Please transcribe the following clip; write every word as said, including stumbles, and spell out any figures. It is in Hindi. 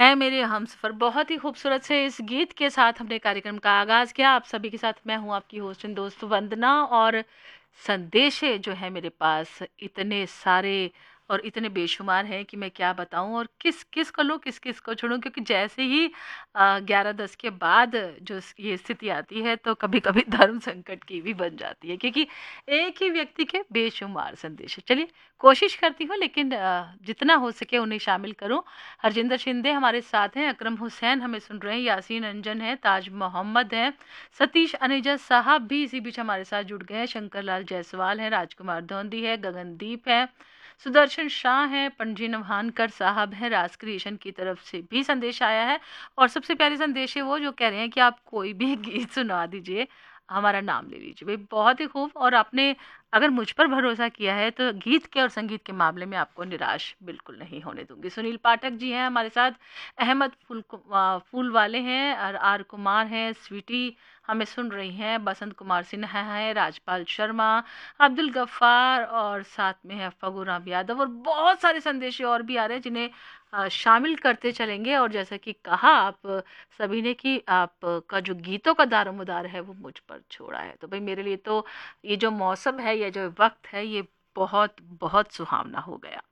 ऐ मेरे हमसफ़र बहुत ही खूबसूरत से इस गीत के साथ हमने कार्यक्रम का आगाज़ किया। आप सभी के साथ मैं हूँ आपकी होस्ट एंड दोस्त वंदना और संदेशे जो है मेरे पास इतने सारे और इतने बेशुमार हैं कि मैं क्या बताऊँ और किस किस को लूँ किस किस को छोड़ूँ क्योंकि जैसे ही ग्यारह दस के बाद जो स- ये स्थिति आती है तो कभी कभी धर्म संकट की भी बन जाती है क्योंकि एक ही व्यक्ति के बेशुमार संदेश हैं। चलिए कोशिश करती हूँ लेकिन अ, जितना हो सके उन्हें शामिल करूँ। हरजिंदर शिंदे हमारे साथ हैं, अकरम हुसैन हमें सुन रहे हैं, यासीन अंजन है, ताज मोहम्मद हैं, सतीश अनेजा साहब भी इसी बीच हमारे साथ जुड़ गए हैं, शंकर लाल जायसवाल हैं, राजकुमार धोंदी है, गगनदीप है, सुदर्शन शाह हैं, पंजी नवहानकर साहब हैं, राज क्रिएशन की तरफ से भी संदेश आया है और सबसे प्यारी संदेश है वो जो कह रहे हैं कि आप कोई भी गीत सुना दीजिए, हमारा नाम ले लीजिए। भाई बहुत ही खूब और आपने अगर मुझ पर भरोसा किया है तो गीत के और संगीत के मामले में आपको निराश बिल्कुल नहीं होने दूंगी। सुनील पाठक जी हैं हमारे साथ, अहमद फूल आ, फूल वाले हैं और आर कुमार हैं, स्वीटी हमें सुन रही हैं, बसंत कुमार सिन्हा है, राजपाल शर्मा, अब्दुल गफ्फार और साथ में है फगुराम यादव और बहुत सारे संदेश और भी आ रहे हैं जिन्हें आ, शामिल करते चलेंगे। और जैसा कि कहा आप सभी ने कि आपका जो गीतों का दारोमदार है वो मुझ पर छोड़ा है, तो भाई मेरे लिए तो ये जो मौसम है, ये जो वक़्त है, ये बहुत, बहुत सुहावना हो गया।